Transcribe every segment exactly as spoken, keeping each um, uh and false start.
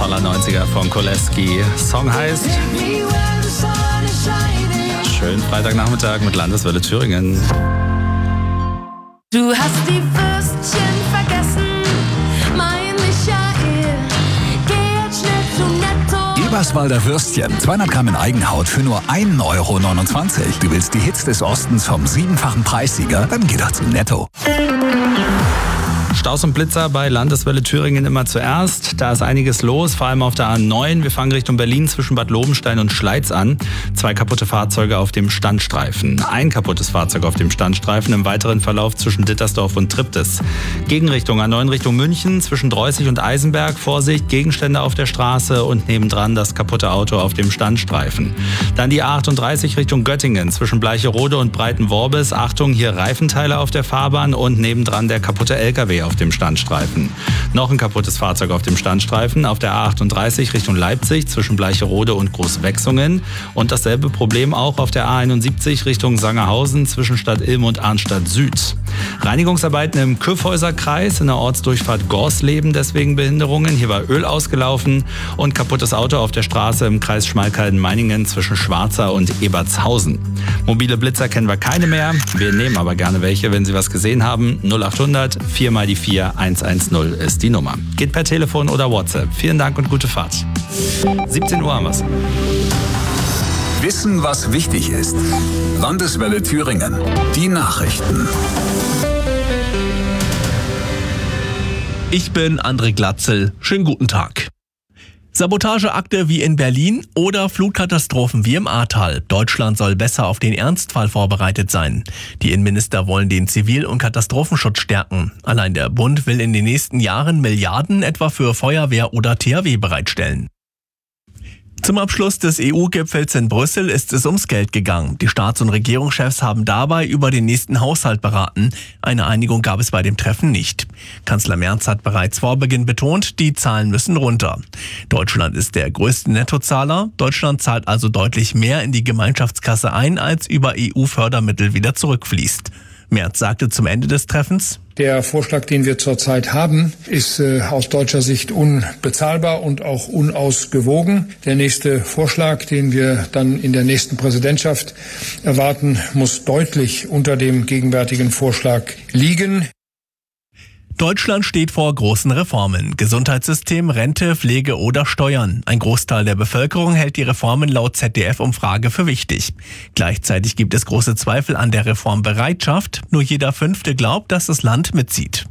Toller neunziger von Koleski. Song heißt Schönen Freitagnachmittag mit Landeswelle Thüringen. Du hast die Würstchen vergessen, mein Michael. Geh jetzt schnell zu Netto. Eberswalder Würstchen, zweihundert Gramm in Eigenhaut für nur ein Euro neunundzwanzig. Du willst die Hits des Ostens vom siebenfachen Preissieger? Dann geh doch zu Netto. Staus und Blitzer bei Landeswelle Thüringen immer zuerst. Da ist einiges los, vor allem auf der A neun. Wir fangen Richtung Berlin zwischen Bad Lobenstein und Schleiz an. Zwei kaputte Fahrzeuge auf dem Standstreifen. Ein kaputtes Fahrzeug auf dem Standstreifen im weiteren Verlauf zwischen Dittersdorf und Triptis. Gegenrichtung A neun Richtung München zwischen Dreußig und Eisenberg. Vorsicht, Gegenstände auf der Straße und nebendran das kaputte Auto auf dem Standstreifen. Dann die A achtunddreißig Richtung Göttingen zwischen Bleicherode und Breitenworbis. Achtung, hier Reifenteile auf der Fahrbahn und nebendran der kaputte L K W auf dem Standstreifen. Noch ein kaputtes Fahrzeug auf dem Standstreifen auf der A achtunddreißig Richtung Leipzig zwischen Bleicherode und Großwechsungen. Und dasselbe Problem auch auf der A einundsiebzig Richtung Sangerhausen zwischen Stadt Ilm und Arnstadt Süd. Reinigungsarbeiten im Kyffhäuser-Kreis in der Ortsdurchfahrt Gorsleben, deswegen Behinderungen. Hier war Öl ausgelaufen und kaputtes Auto auf der Straße im Kreis Schmalkalden-Meiningen zwischen Schwarzer und Ebertshausen. Mobile Blitzer kennen wir keine mehr. Wir nehmen aber gerne welche, wenn Sie was gesehen haben. null achthundert vier mal die vier eins eins null ist die Nummer. Geht per Telefon oder WhatsApp. Vielen Dank und gute Fahrt. siebzehn Uhr haben wir's. Wissen, was wichtig ist. Landeswelle Thüringen. Die Nachrichten. Ich bin André Glatzel. Schönen guten Tag. Sabotageakte wie in Berlin oder Flutkatastrophen wie im Ahrtal. Deutschland soll besser auf den Ernstfall vorbereitet sein. Die Innenminister wollen den Zivil- und Katastrophenschutz stärken. Allein der Bund will in den nächsten Jahren Milliarden etwa für Feuerwehr oder T H W bereitstellen. Zum Abschluss des E U-Gipfels in Brüssel ist es ums Geld gegangen. Die Staats- und Regierungschefs haben dabei über den nächsten Haushalt beraten. Eine Einigung gab es bei dem Treffen nicht. Kanzler Merz hat bereits vor Beginn betont, die Zahlen müssen runter. Deutschland ist der größte Nettozahler. Deutschland zahlt also deutlich mehr in die Gemeinschaftskasse ein, als über E U-Fördermittel wieder zurückfließt. Merz sagte zum Ende des Treffens: Der Vorschlag, den wir zurzeit haben, ist äh, aus deutscher Sicht unbezahlbar und auch unausgewogen. Der nächste Vorschlag, den wir dann in der nächsten Präsidentschaft erwarten, muss deutlich unter dem gegenwärtigen Vorschlag liegen. Deutschland steht vor großen Reformen. Gesundheitssystem, Rente, Pflege oder Steuern. Ein Großteil der Bevölkerung hält die Reformen laut Z D F-Umfrage für wichtig. Gleichzeitig gibt es große Zweifel an der Reformbereitschaft. Nur jeder Fünfte glaubt, dass das Land mitzieht.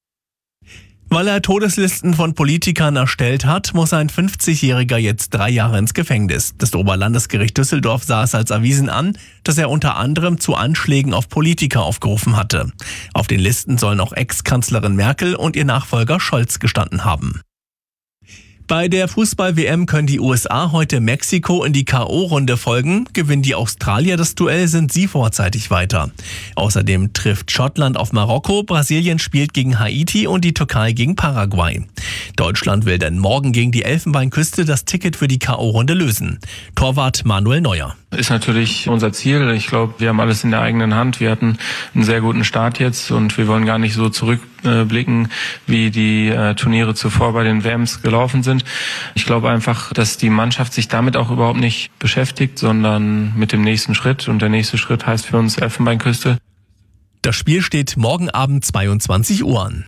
Weil er Todeslisten von Politikern erstellt hat, muss ein fünfzigjähriger jetzt drei Jahre ins Gefängnis. Das Oberlandesgericht Düsseldorf sah es als erwiesen an, dass er unter anderem zu Anschlägen auf Politiker aufgerufen hatte. Auf den Listen sollen auch Ex-Kanzlerin Merkel und ihr Nachfolger Scholz gestanden haben. Bei der Fußball-W M können die U S A heute Mexiko in die K O-Runde folgen. Gewinnen die Australier das Duell, sind sie vorzeitig weiter. Außerdem trifft Schottland auf Marokko, Brasilien spielt gegen Haiti und die Türkei gegen Paraguay. Deutschland will dann morgen gegen die Elfenbeinküste das Ticket für die K O-Runde lösen. Torwart Manuel Neuer. Ist natürlich unser Ziel. Ich glaube, wir haben alles in der eigenen Hand. Wir hatten einen sehr guten Start jetzt und wir wollen gar nicht so zurückblicken, wie die äh, Turniere zuvor bei den W Ms gelaufen sind. Ich glaube einfach, dass die Mannschaft sich damit auch überhaupt nicht beschäftigt, sondern mit dem nächsten Schritt. Und der nächste Schritt heißt für uns Elfenbeinküste. Das Spiel steht morgen Abend zweiundzwanzig Uhr an.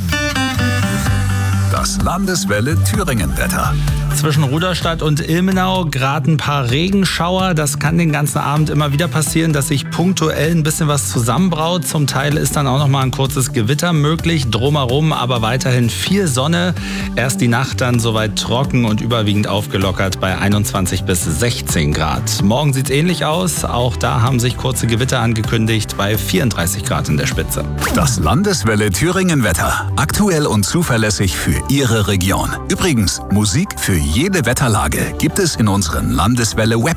Das Landeswelle Thüringen-Wetter. Zwischen Ruderstadt und Ilmenau gerade ein paar Regenschauer. Das kann den ganzen Abend immer wieder passieren, dass sich punktuell ein bisschen was zusammenbraut. Zum Teil ist dann auch noch mal ein kurzes Gewitter möglich. Drumherum aber weiterhin viel Sonne. Erst die Nacht dann soweit trocken und überwiegend aufgelockert bei einundzwanzig bis sechzehn Grad. Morgen sieht's ähnlich aus. Auch da haben sich kurze Gewitter angekündigt bei vierunddreißig Grad in der Spitze. Das Landeswelle Thüringen-Wetter. Aktuell und zuverlässig für Ihre Region. Übrigens, Musik für jede Wetterlage gibt es in unseren Landeswelle Web.